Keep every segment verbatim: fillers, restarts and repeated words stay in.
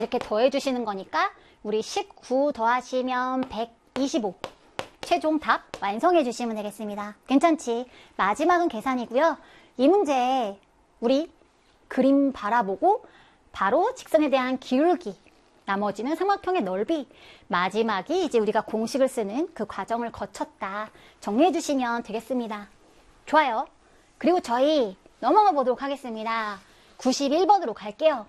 이렇게 더해주시는 거니까 우리 십구 더하시면 백이십오. 최종 답 완성해 주시면 되겠습니다. 괜찮지? 마지막은 계산이고요. 이 문제 우리 그림 바라보고 바로 직선에 대한 기울기, 나머지는 삼각형의 넓이, 마지막이 이제 우리가 공식을 쓰는 그 과정을 거쳤다. 정리해 주시면 되겠습니다. 좋아요. 그리고 저희 넘어가 보도록 하겠습니다. 구십일 번으로 갈게요.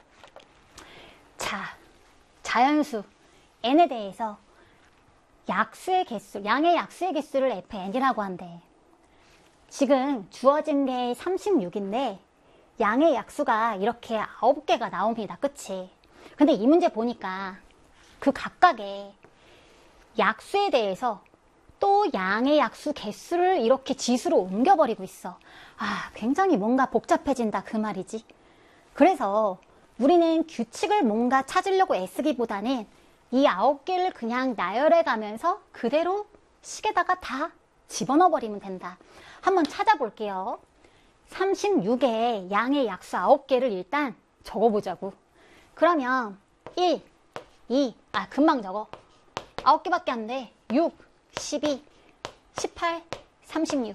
자, 자연수 n에 대해서 약수의 개수, 양의 약수의 개수를 에프엔이라고 한대. 지금 주어진 게 삼십육인데 양의 약수가 이렇게 아홉 개가 나옵니다. 그치? 근데 이 문제 보니까 그 각각의 약수에 대해서 또 양의 약수 개수를 이렇게 지수로 옮겨버리고 있어. 아, 굉장히 뭔가 복잡해진다 그 말이지. 그래서 우리는 규칙을 뭔가 찾으려고 애쓰기보다는 이 아홉 개를 그냥 나열해 가면서 그대로 식에다가 다 집어넣어 버리면 된다. 한번 찾아볼게요. 삼십육에 양의 약수 아홉 개를 일단 적어보자고. 그러면 일, 이, 아 금방 적어. 아홉 개밖에 안 돼. 육, 십이, 십팔, 삼십육.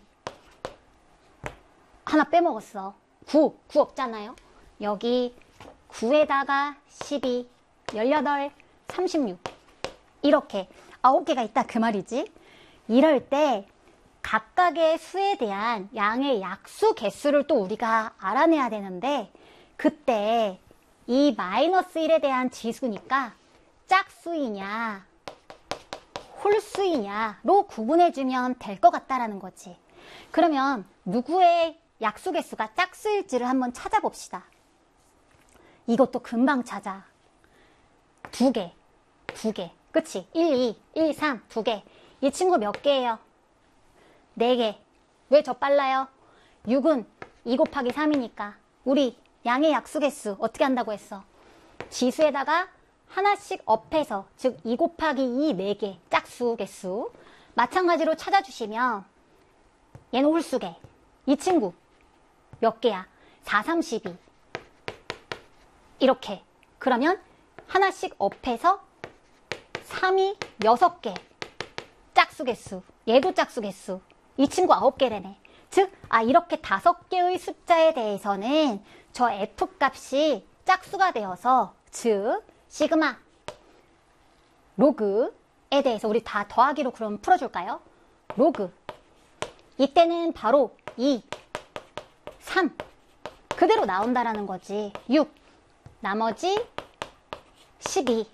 하나 빼먹었어. 구, 구 없잖아요. 여기 구에다가 십이, 십팔, 삼십육. 이렇게 아홉 개가 있다 그 말이지. 이럴 때 각각의 수에 대한 양의 약수 개수를 또 우리가 알아내야 되는데, 그때 이 마이너스 일에 대한 지수니까 짝수이냐 홀수이냐로 구분해주면 될 것 같다라는 거지. 그러면 누구의 약수 개수가 짝수일지를 한번 찾아봅시다. 이것도 금방 찾아. 두 개, 두 개. 그치? 일, 이, 일, 삼, 두 개. 이 친구 몇 개예요? 네 개. 왜 저 빨라요? 육은 이 곱하기 삼이니까 우리 양의 약수 개수 어떻게 한다고 했어? 지수에다가 하나씩 업해서, 즉 이 곱하기 이 네 개 짝수 개수. 마찬가지로 찾아주시면 얘는 홀수개. 이 친구 몇 개야? 사, 삼, 십이. 이렇게. 그러면 하나씩 업해서 삼이 여섯 개 짝수 개수. 얘도 짝수 개수. 이 친구 아홉 개래네. 즉, 아, 이렇게 다섯 개의 숫자에 대해서는 저 F 값이 짝수가 되어서, 즉, 시그마, 로그에 대해서 우리 다 더하기로 그럼 풀어줄까요? 로그. 이때는 바로 이, 삼. 그대로 나온다라는 거지. 육. 나머지 십이,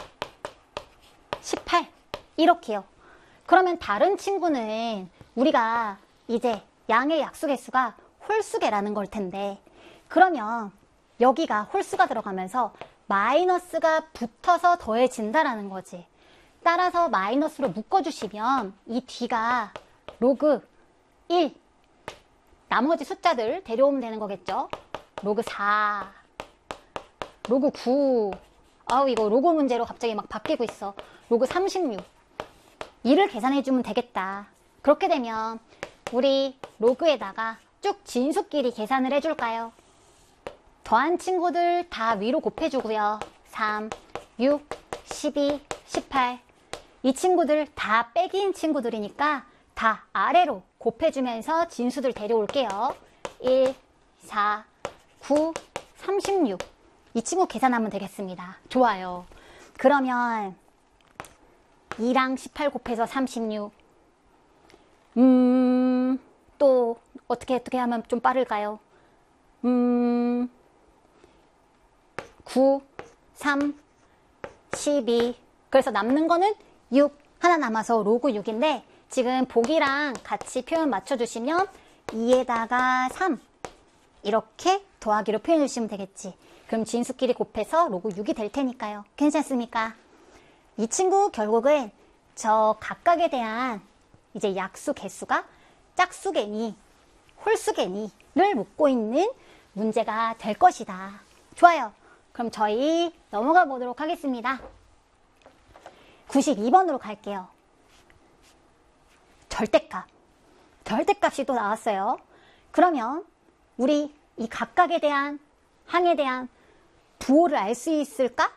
십팔. 이렇게요. 그러면 다른 친구는 우리가 이제 양의 약수 개수가 홀수개라는 걸 텐데, 그러면 여기가 홀수가 들어가면서 마이너스가 붙어서 더해진다라는 거지. 따라서 마이너스로 묶어주시면 이 뒤가 로그 일, 나머지 숫자들 데려오면 되는 거겠죠. 로그 사, 로그 구. 아우, 이거 로그 문제로 갑자기 막 바뀌고 있어. 로그 삼십육. 이를 계산해주면 되겠다. 그렇게 되면 우리 로그에다가 쭉 진수끼리 계산을 해줄까요? 더한 친구들 다 위로 곱해주고요. 삼, 육, 십이, 십팔. 이 친구들 다 빼기인 친구들이니까 다 아래로 곱해주면서 진수들 데려올게요. 일, 사, 구, 삼십육. 이 친구 계산하면 되겠습니다. 좋아요. 그러면 이랑 십팔 곱해서 삼십육. 음, 또 어떻게 어떻게 하면 좀 빠를까요? 음, 구, 삼, 십이. 그래서 남는 거는 육. 하나 남아서 로그 육인데, 지금 보기랑 같이 표현 맞춰주시면 이에다가 삼. 이렇게 더하기로 표현해 주시면 되겠지. 그럼 진수끼리 곱해서 로그 육이 될 테니까요. 괜찮습니까? 이 친구 결국은 저 각각에 대한 이제 약수 개수가 짝수개니 홀수개니를 묻고 있는 문제가 될 것이다. 좋아요. 그럼 저희 넘어가 보도록 하겠습니다. 구십이 번으로 갈게요. 절대값. 절대값이 또 나왔어요. 그러면 우리 이 각각에 대한 항에 대한 부호를 알 수 있을까?